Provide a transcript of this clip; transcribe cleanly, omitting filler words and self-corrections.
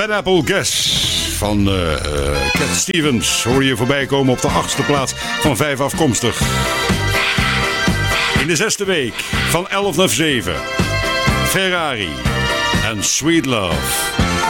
Pineapple Gas van Cat Stevens hoor je voorbij komen op de 8e plaats van 5 afkomstig. In de 6e week van 11 naar 7. Ferrari en Sweet Love.